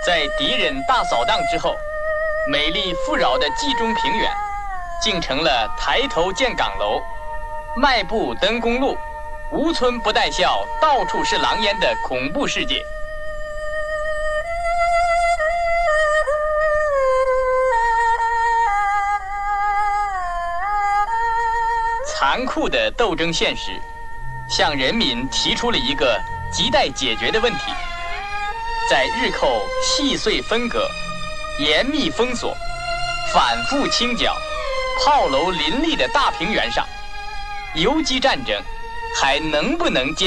在敌人大扫荡之后，美丽富饶的冀中平原，竟成了抬头见岗楼、迈步登公路、无村不带笑、到处是狼烟的恐怖世界。残酷的斗争现实，向人民提出了一个亟待解决的问题：在日寇细碎分割、严密封锁、反复清剿、炮楼林立的大平原上，游击战争还能不能